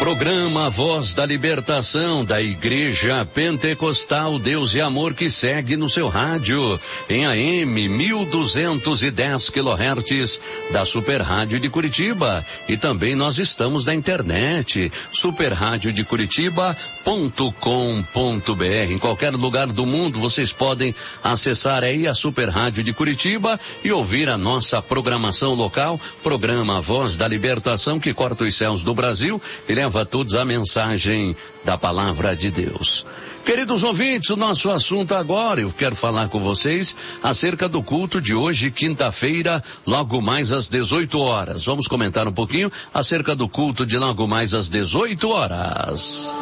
Programa Voz da Libertação da Igreja Pentecostal Deus e Amor, que segue no seu rádio em AM 1210 kHz da Super Rádio de Curitiba, e também nós estamos na internet superradiodecuritiba.com.br. Em qualquer lugar do mundo vocês podem acessar aí a Super Rádio de Curitiba e ouvir a nossa programação local, programa Voz da Libertação, que corta os céus do Brasil e leva a todos a mensagem da palavra de Deus. Queridos ouvintes, o nosso assunto agora, eu quero falar com vocês acerca do culto de hoje, quinta-feira, logo mais às 18 horas. Vamos comentar um pouquinho acerca do culto de logo mais às 18 horas.